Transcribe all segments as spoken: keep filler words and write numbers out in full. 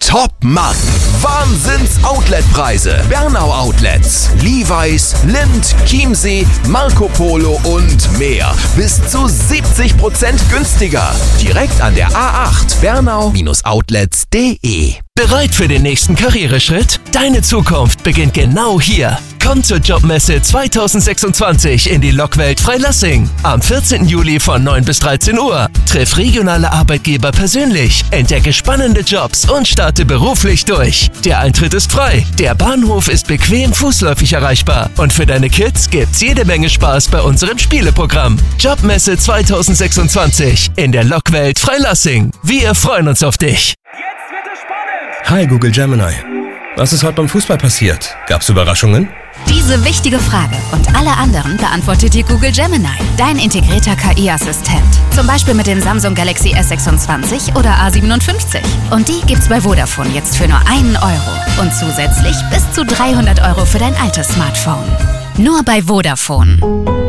Top-Marken, Wahnsinns-Outlet-Preise. Bernau Outlets, Levi's, Lindt, Chiemsee, Marco Polo und mehr. Bis zu siebzig Prozent günstiger. Direkt an der A acht, bernau outlets punkt de. Bereit für den nächsten Karriereschritt? Deine Zukunft beginnt genau hier. Komm zur Jobmesse zwanzig sechsundzwanzig in die Lokwelt Freilassing. Am vierzehnten Juli von neun bis dreizehn Uhr. Triff regionale Arbeitgeber persönlich, entdecke spannende Jobs und starte beruflich durch. Der Eintritt ist frei, der Bahnhof ist bequem fußläufig erreichbar und für deine Kids gibt's jede Menge Spaß bei unserem Spieleprogramm. Jobmesse zwanzig sechsundzwanzig in der Lokwelt Freilassing. Wir freuen uns auf dich. Jetzt wird es spannend! Hi Google Gemini. Was ist heute beim Fußball passiert? Gab's Überraschungen? Diese wichtige Frage und alle anderen beantwortet dir Google Gemini, dein integrierter K I-Assistent. Zum Beispiel mit dem Samsung Galaxy S sechsundzwanzig oder A siebenundfünfzig. Und die gibt's bei Vodafone jetzt für nur einen Euro. Und zusätzlich bis zu dreihundert Euro für dein altes Smartphone. Nur bei Vodafone.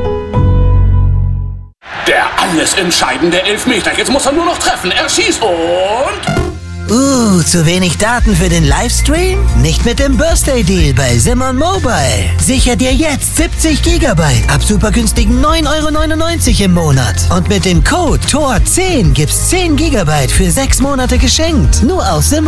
Der alles entscheidende Elfmeter. Jetzt muss er nur noch treffen. Er schießt und... Uh, zu wenig Daten für den Livestream? Nicht mit dem Birthday Deal bei Simon Mobile. Sicher dir jetzt siebzig Gigabyte ab super günstigen neun Euro neunundneunzig im Monat. Und mit dem Code T O R zehn gibt's zehn Gigabyte für sechs Monate geschenkt. Nur auf Simon